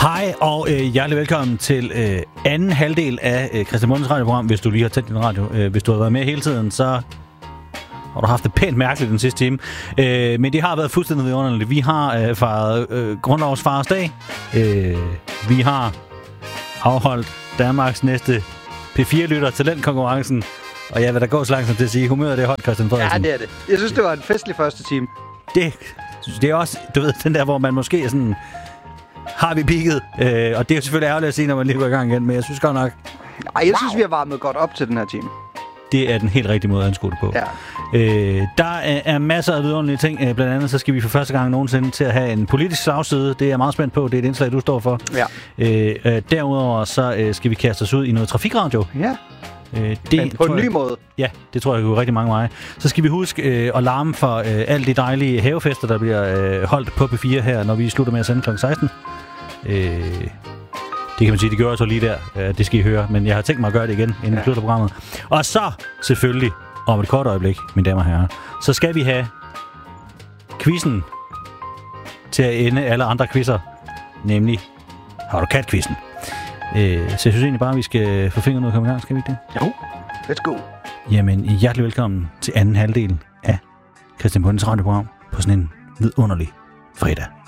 Hej og hjertelig velkommen til anden halvdel af Christian Mundens radioprogram, hvis du lige har tændt din radio. Hvis du har været med hele tiden, så har du haft det pænt mærkeligt den sidste time. Men det har været fuldstændig vidunderligt. Vi har fejret Grundlovsfars dag. Vi har afholdt Danmarks næste P4-lytter talentkonkurrencen. Og jeg vil da gå så langt som til at sige, humøret det er højt, Christian Frederiksen. Ja, det er det. Jeg synes, det var en festlig første time. Det er også, du ved, den der, hvor man måske er sådan... Har vi peaked? Og det er jo selvfølgelig ærgerligt at sige, når man lige går i gang igen, men jeg synes godt nok... Ej, jeg synes, vi har varmet godt op til den her time. Det er den helt rigtige måde at anskue det på. Ja. Der er masser af vidunderlige ting. Blandt andet så skal vi for første gang nogensinde til at have en politisk slagside. Det er jeg meget spændt på. Det er et indslag, du står for. Ja. Derudover så skal vi kaste os ud i noget trafikradio. Ja. Men på en ny måde. Ja, det tror jeg jo rigtig mange veje. Så skal vi huske at larme for alle de dejlige havefester, der bliver holdt på P4 her, når vi slutter med at sende kl. 16. Det kan man sige, det gør jeg så lige der. Det skal I høre. Men jeg har tænkt mig at gøre det igen, inden vi slutter programmet. Og så selvfølgelig, om et kort øjeblik, mine damer og herrer, så skal vi have quizzen til at ende alle andre quizzer. Nemlig, har du kat-quizzen? Så jeg synes egentlig bare, at vi skal få fingeren ud og komme i gang. Skal vi ikke det? Jo, let's go. Jamen, hjertelig velkommen til anden halvdel af Christian Mundens radioprogram på sådan en vidunderlig fredag.